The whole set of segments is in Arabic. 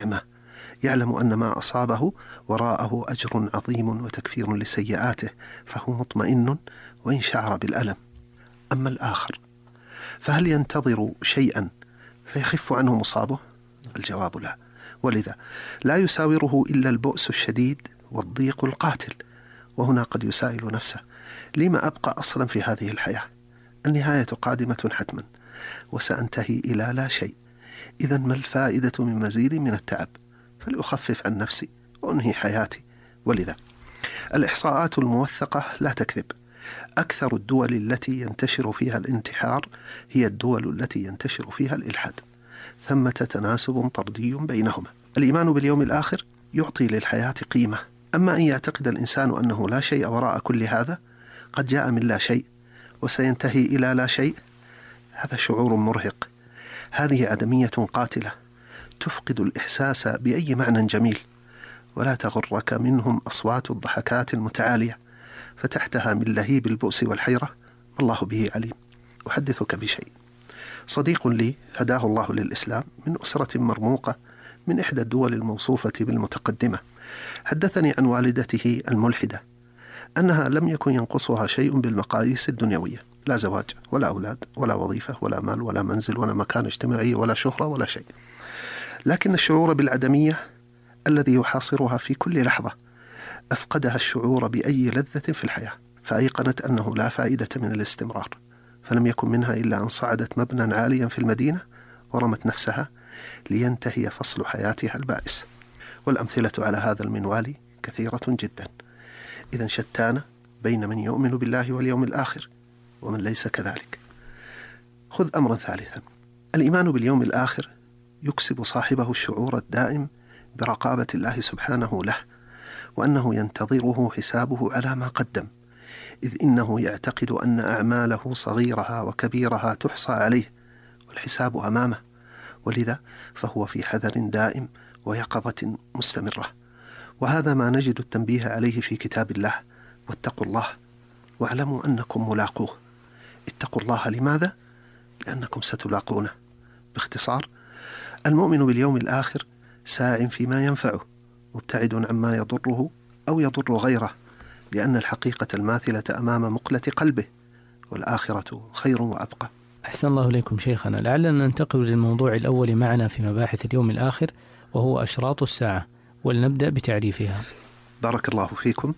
نعمة، يعلم أن ما أصابه وراءه أجر عظيم وتكفير لسيئاته، فهو مطمئن وإن شعر بالألم. أما الآخر فهل ينتظر شيئا فيخف عنه مصابه؟ الجواب لا، ولذا لا يساوره إلا البؤس الشديد والضيق القاتل. وهنا قد يسائل نفسه: لما أبقى أصلا في هذه الحياة؟ النهاية قادمة حتما، وسأنتهي إلى لا شيء. إذن ما الفائدة من مزيد من التعب؟ فلأخفف عن نفسي وأنهي حياتي. ولذا الإحصاءات الموثقة لا تكذب: أكثر الدول التي ينتشر فيها الانتحار هي الدول التي ينتشر فيها الإلحاد. ثمة تناسب طردي بينهما. الإيمان باليوم الآخر يعطي للحياة قيمة. أما أن يعتقد الإنسان أنه لا شيء وراء كل هذا، قد جاء من لا شيء وسينتهي إلى لا شيء، هذا شعور مرهق. هذه عدمية قاتلة تفقد الإحساس بأي معنى جميل. ولا تغرك منهم أصوات الضحكات المتعالية، فتحتها من لهيب البؤس والحيرة الله به عليم. أحدثك بشيء: صديق لي هداه الله للإسلام من أسرة مرموقة من إحدى الدول الموصوفة بالمتقدمة، حدثني عن والدته الملحدة أنها لم يكن ينقصها شيء بالمقاييس الدنيوية، لا زواج ولا أولاد ولا وظيفة ولا مال ولا منزل ولا مكان اجتماعي ولا شهرة ولا شيء، لكن الشعور بالعدمية الذي يحاصرها في كل لحظة أفقدها الشعور بأي لذة في الحياة، فأيقنت أنه لا فائدة من الاستمرار، فلم يكن منها إلا أن صعدت مبنى عاليا في المدينة ورمت نفسها لينتهي فصل حياتها البائس. والأمثلة على هذا المنوال كثيرة جدا. إذن شتان بين من يؤمن بالله واليوم الآخر ومن ليس كذلك. خذ أمرا ثالثا: الإيمان باليوم الآخر يكسب صاحبه الشعور الدائم برقابة الله سبحانه له، وأنه ينتظره حسابه على ما قدم، إذ إنه يعتقد أن أعماله صغيرها وكبيرها تحصى عليه والحساب أمامه، ولذا فهو في حذر دائم ويقظة مستمرة. وهذا ما نجد التنبيه عليه في كتاب الله: واتقوا الله واعلموا أنكم ملاقوه. اتقوا الله لماذا؟ لأنكم ستلاقونه. باختصار، المؤمن باليوم الآخر ساع فيما ينفعه، مبتعد عما يضره أو يضر غيره، لأن الحقيقة الماثلة أمام مقلة قلبه، والآخرة خير وأبقى. أحسن الله إليكم شيخنا. لعلنا ننتقل للموضوع الأول معنا في مباحث اليوم الآخر، وهو أشراط الساعة، ولنبدأ بتعريفها. بارك الله فيكم.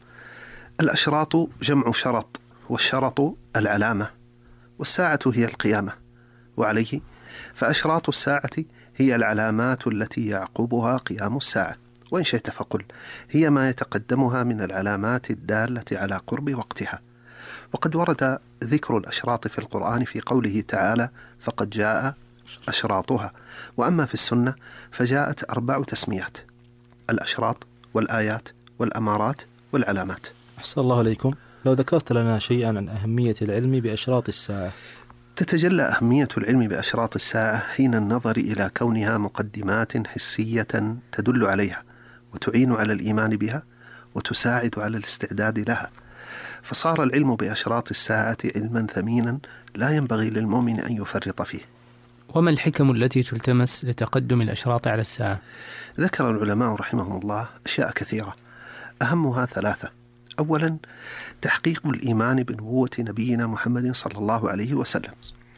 الأشراط جمع شرط، والشرط العلامة، والساعة هي القيامة. وعليه فأشراط الساعة هي العلامات التي يعقبها قيام الساعة، وإن شئت فقل هي ما يتقدمها من العلامات الدالة على قرب وقتها. وقد ورد ذكر الأشراط في القرآن في قوله تعالى: فقد جاء أشراطها. وأما في السنة فجاءت 4 تسميات: الأشراط والآيات والأمارات والعلامات. أحسن الله عليكم. لو ذكرت لنا شيئا عن أهمية العلم بأشراط الساعة. تتجلى أهمية العلم بأشراط الساعة حين النظر إلى كونها مقدمات حسية تدل عليها وتعين على الإيمان بها وتساعد على الاستعداد لها، فصار العلم بأشراط الساعة علما ثمينا لا ينبغي للمؤمن أن يفرط فيه. وما الحكم التي تلتمس لتقدم الأشراط على الساعة؟ ذكر العلماء رحمهم الله أشياء كثيرة، أهمها 3. أولا، تحقيق الإيمان بنبوة نبينا محمد صلى الله عليه وسلم،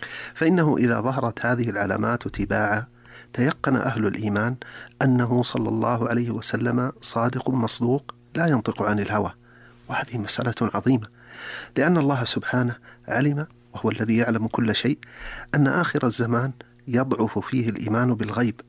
فإنه إذا ظهرت هذه العلامات تباعا تيقن أهل الإيمان أنه صلى الله عليه وسلم صادق مصدوق لا ينطق عن الهوى. وهذه مسألة عظيمة، لأن الله سبحانه علم، وهو الذي يعلم كل شيء، أن آخر الزمان يضعف فيه الإيمان بالغيب،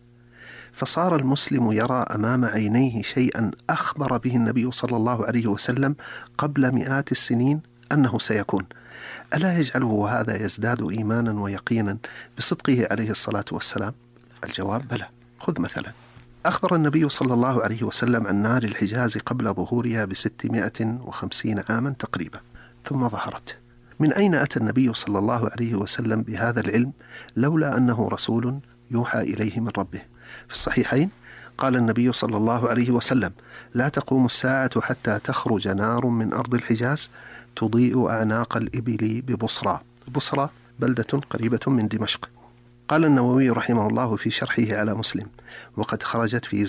فصار المسلم يرى أمام عينيه شيئا أخبر به النبي صلى الله عليه وسلم قبل مئات السنين أنه سيكون. ألا يجعله هذا يزداد إيمانا ويقينا بصدقه عليه الصلاة والسلام؟ الجواب بلى. خذ مثلا، أخبر النبي صلى الله عليه وسلم عن نار الحجاز قبل ظهورها ب650 عاما تقريبا، ثم ظهرت. من أين أتى النبي صلى الله عليه وسلم بهذا العلم لولا أنه رسول يوحى إليه من ربه؟ في الصحيحين قال النبي صلى الله عليه وسلم: لا تقوم الساعة حتى تخرج نار من أرض الحجاز تضيء أعناق الإبل ببصرى. بصرى بلدة قريبة من دمشق. قال النووي رحمه الله في شرحه على مسلم: وقد خرجت في